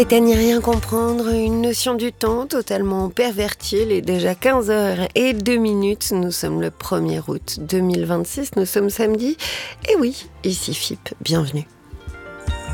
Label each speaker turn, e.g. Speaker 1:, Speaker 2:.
Speaker 1: Et à n'y rien comprendre, une notion du temps totalement pervertie. Il est déjà 15h02. Nous sommes le 1er août 2026, nous sommes samedi. Et oui, ici FIP, bienvenue.